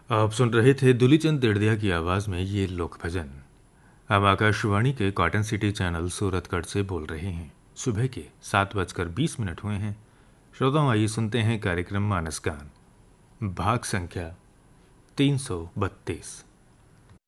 आप सुन रहे थे दुलीचंद देड़दिया की आवाज़ में ये लोक भजन। हम आकाशवाणी के कॉटन सिटी चैनल सूरतगढ़ से बोल रहे हैं। सुबह के 7:20 हुए हैं। श्रोताओं, आइए सुनते हैं कार्यक्रम मानस गान, भाग संख्या 332।